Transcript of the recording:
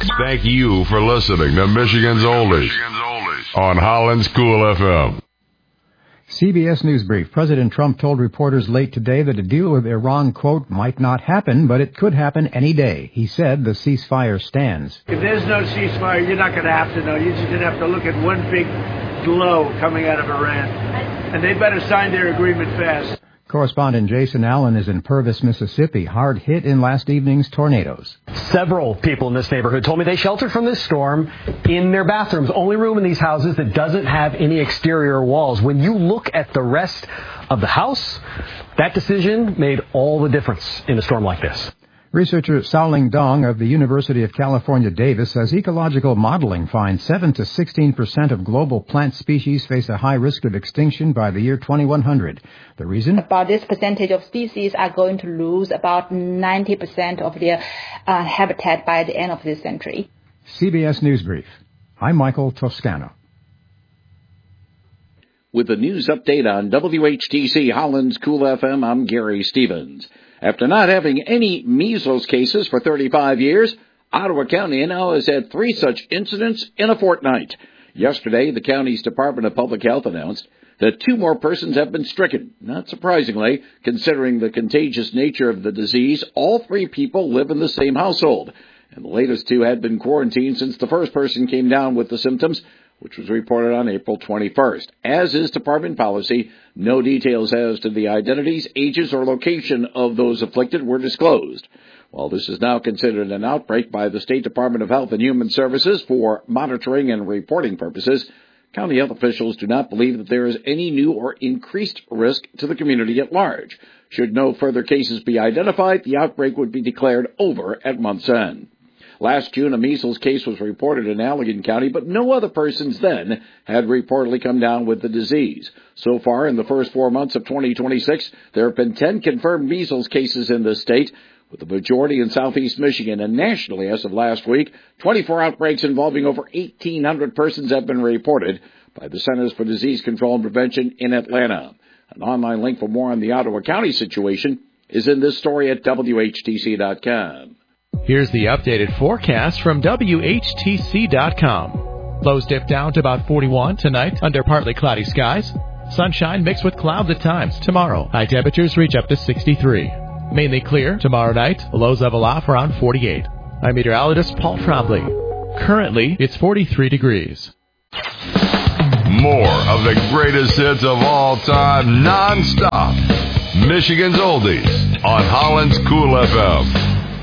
Thank you for listening to Michigan's Oldies on Holland's Cool FM. CBS News Brief. President Trump told reporters late today that a deal with Iran, quote, might not happen, but it could happen any day. He said the ceasefire stands. If there's no ceasefire, you're not going to have to know. You're just going to have to look at one big glow coming out of Iran. And they better sign their agreement fast. Correspondent Jason Allen is in Purvis, Mississippi, hard hit in last evening's tornadoes. Several people in this neighborhood told me they sheltered from this storm in their bathrooms. Only room in these houses that doesn't have any exterior walls. When you look at the rest of the house, that decision made all the difference in a storm like this. Researcher Xiaoling Dong of the University of California, Davis says ecological modeling finds 7 to 16% of global plant species face a high risk of extinction by the year 2100. The reason? About this percentage of species are going to lose about 90% of their habitat by the end of this century. CBS News Brief. I'm Michael Toscano. With the news update on WHTC Holland's Cool FM, I'm Gary Stevens. After not having any measles cases for 35 years, Ottawa County now has had 3 such incidents in a fortnight. Yesterday, the county's Department of Public Health announced that 2 more persons have been stricken. Not surprisingly, considering the contagious nature of the disease, all 3 people live in the same household. And the latest 2 had been quarantined since the first person came down with the symptoms, which was reported on April 21st. As is department policy, no details as to the identities, ages, or location of those afflicted were disclosed. While this is now considered an outbreak by the State Department of Health and Human Services for monitoring and reporting purposes, county health officials do not believe that there is any new or increased risk to the community at large. Should no further cases be identified, the outbreak would be declared over at month's end. Last June, a measles case was reported in Allegan County, but no other persons then had reportedly come down with the disease. So far, in the first 4 months of 2026, there have been 10 confirmed measles cases in the state, with the majority in southeast Michigan. And nationally, as of last week, 24 outbreaks involving over 1,800 persons have been reported by the Centers for Disease Control and Prevention in Atlanta. An online link for more on the Ottawa County situation is in this story at WHTC.com. Here's the updated forecast from WHTC.com. Lows dip down to about 41 tonight under partly cloudy skies. Sunshine mixed with clouds at times tomorrow. High temperatures reach up to 63. Mainly clear tomorrow night. Lows level off around 48. I'm meteorologist Paul Trombley. Currently, it's 43 degrees. More of the greatest hits of all time, non-stop. Michigan's Oldies on Holland's Cool FM.